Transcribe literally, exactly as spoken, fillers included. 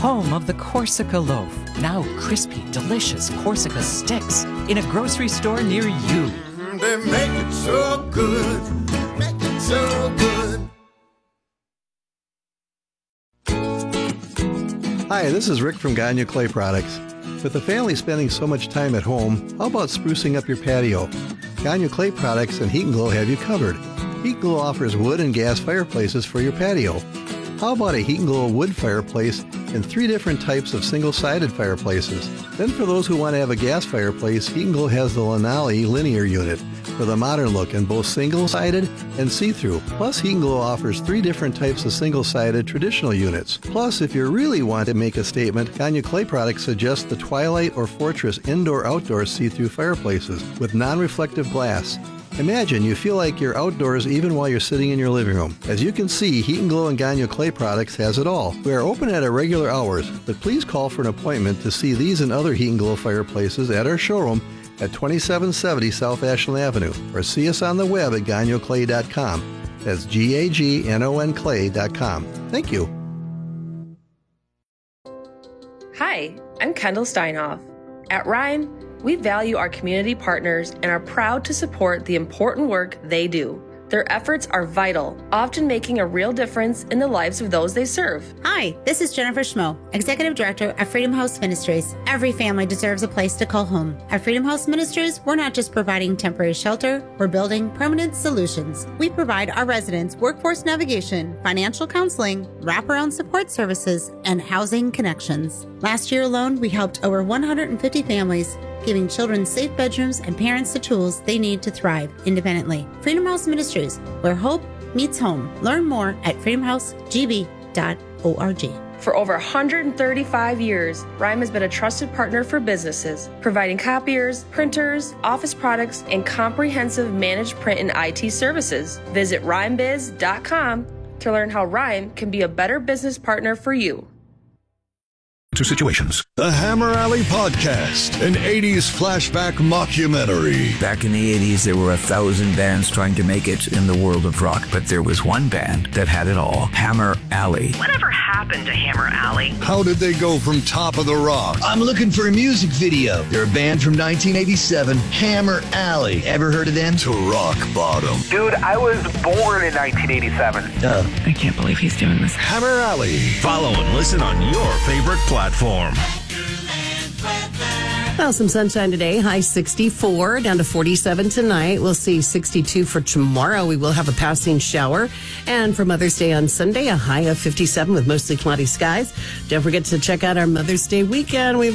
home of the Corsica loaf. Now crispy, delicious Corsica sticks in a grocery store near you. They make it so good, make it so good. Hi, this is Rick from Gagne Clay Products. With the family spending so much time at home, how about sprucing up your patio? Gagne Clay Products and Heat and Glow have you covered. Heat and Glow offers wood and gas fireplaces for your patio. How about a Heat and Glow wood fireplace and three different types of single-sided fireplaces? Then for those who want to have a gas fireplace, Heat and Glow has the Lanali linear unit for the modern look in both single-sided and see-through. Plus, Heat and Glow offers three different types of single-sided traditional units. Plus, if you really want to make a statement, Gagne Clay Products suggests the Twilight or Fortress indoor-outdoor see-through fireplaces with non-reflective glass. Imagine you feel like you're outdoors even while you're sitting in your living room. As you can see, Heat and Glow and Gagne Clay Products has it all. We are open at our regular hours, but please call for an appointment to see these and other Heat and Glow fireplaces at our showroom at twenty-seven seventy South Ashland Avenue, or see us on the web at gagne clay dot com. That's G A G N O N clay dot com. Thank you. Hi, I'm Kendall Steinhoff. At Rhyme, we value our community partners and are proud to support the important work they do. Their efforts are vital, often making a real difference in the lives of those they serve. Hi, this is Jennifer Schmo, Executive Director of Freedom House Ministries. Every family deserves a place to call home. At Freedom House Ministries, we're not just providing temporary shelter, we're building permanent solutions. We provide our residents workforce navigation, financial counseling, wraparound support services, and housing connections. Last year alone, we helped over one hundred fifty families, giving children safe bedrooms and parents the tools they need to thrive independently. Freedom House Ministries, where hope meets home. Learn more at freedom house g b dot org. For over one hundred thirty-five years, Rhyme has been a trusted partner for businesses, providing copiers, printers, office products, and comprehensive managed print and I T services. Visit rhyme biz dot com to learn how Rhyme can be a better business partner for you. To situations. The Hammer Alley Podcast, an eighties flashback mockumentary. Back in the eighties, there were a thousand bands trying to make it in the world of rock, but there was one band that had it all, Hammer Alley. Whatever happened to Hammer Alley? How did they go from Top of the Rock? I'm looking for a music video. They're a band from nineteen eighty-seven, Hammer Alley. Ever heard of them? To rock bottom. Dude, I was born in nineteen eighty-seven. Oh. I can't believe he's doing this. Hammer Alley. Follow and listen on your favorite platform. Well, some sunshine today, high sixty-four, down to forty-seven tonight. We'll see sixty-two for tomorrow. We will have a passing shower. And for Mother's Day on Sunday, a high of fifty-seven with mostly cloudy skies. Don't forget to check out our Mother's Day weekend. We've